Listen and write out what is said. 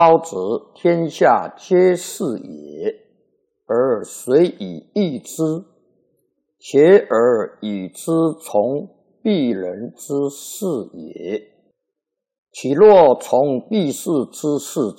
超之天下皆是也，而谁以易之？且而与之从必人之事也。岂若从必士之事